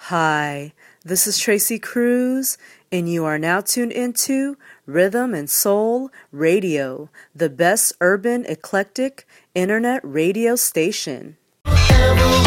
Hi, this is Tracy Cruz, and you are now tuned into Rhythm and Soul Radio, the best urban eclectic internet radio station.